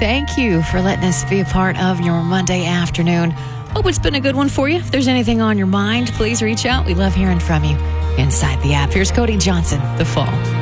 Thank you for letting us be a part of your Monday afternoon. Hope it's been a good one for you. If there's anything on your mind, please reach out. We love hearing from you inside the app. Here's Cody Johnson, The Fall.